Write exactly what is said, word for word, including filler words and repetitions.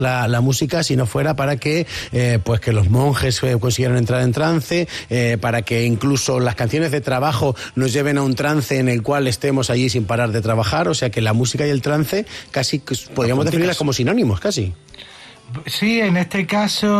La, la música si no fuera para que eh, pues que los monjes eh, consiguieran entrar en trance, eh, para que incluso las canciones de trabajo nos lleven a un trance en el cual estemos allí sin parar de trabajar. O sea que la música y el trance casi podríamos definirlas como sinónimos, casi. Sí, en este caso